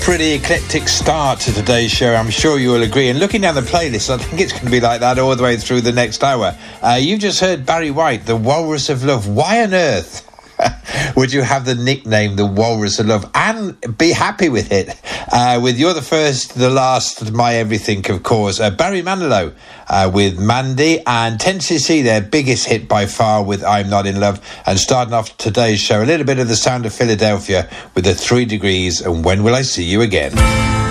Pretty eclectic start to today's show, I'm sure you will agree. And looking down the playlist, I think it's going to be like that all the way through the next hour. You just heard Barry White, The Walrus of Love. Why on earth would you have the nickname The Walrus of Love and be happy with it? With You're the First, the Last, My Everything, of course. Barry Manilow with Mandy, and 10cc, their biggest hit by far, with I'm Not in Love. And starting off today's show, a little bit of the sound of Philadelphia with the 3 Degrees and When Will I See You Again?